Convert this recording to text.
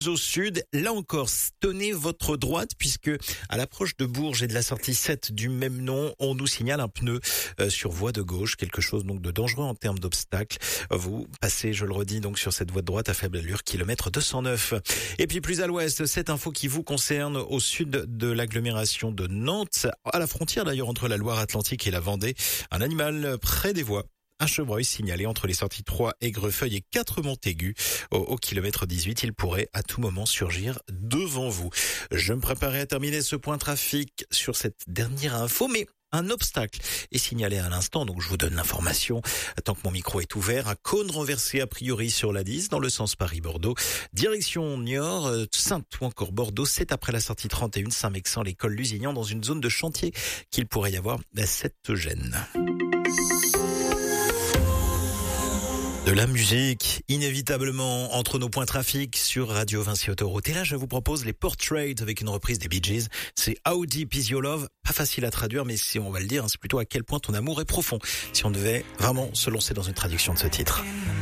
Au sud, là encore, tenez votre droite puisque à l'approche de Bourges et de la sortie 7 du même nom, on nous signale un pneu sur voie de gauche, quelque chose donc de dangereux en termes d'obstacles. Vous passez, je le redis, donc sur cette voie de droite à faible allure, kilomètre 209. Et puis plus à l'ouest, cette info qui vous concerne au sud de l'agglomération de Nantes, à la frontière d'ailleurs entre la Loire-Atlantique et la Vendée, un animal près des voies. Un chevreuil signalé entre les sorties 3 Aigrefeuille et 4 Montaigu. Au kilomètre 18, il pourrait à tout moment surgir devant vous. Je me préparais à terminer ce point trafic sur cette dernière info, mais un obstacle est signalé à l'instant, donc je vous donne l'information tant que mon micro est ouvert. Un cône renversé a priori sur la 10 dans le sens Paris-Bordeaux. Direction Niort, Saintes ou encore Bordeaux. C'est après la sortie 31 Saint-Mexan, l'école Lusignan, dans une zone de chantier qu'il pourrait y avoir cette gêne. De la musique, inévitablement, entre nos points trafic sur Radio Vinci Autoroute. Et là, je vous propose les Portraits avec une reprise des Bee Gees. C'est How Deep Is Your Love. Pas facile à traduire, mais si on va le dire, c'est plutôt à quel point ton amour est profond. Si on devait vraiment se lancer dans une traduction de ce titre.